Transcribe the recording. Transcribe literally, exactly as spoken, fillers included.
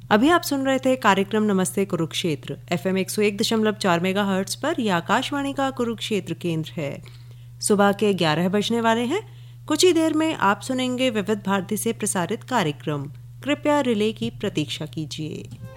अभी आप सुन रहे थे कार्यक्रम नमस्ते कुरुक्षेत्र एफएम एक सौ एक दशमलव चार मेगाहर्ट्ज पर। यह आकाशवाणी का कुरुक्षेत्र केंद्र है। सुबह के ग्यारह बजने वाले हैं। कुछ ही देर में आप सुनेंगे विविध भारती से प्रसारित कार्यक्रम। कृपया रिले की प्रतीक्षा कीजिए।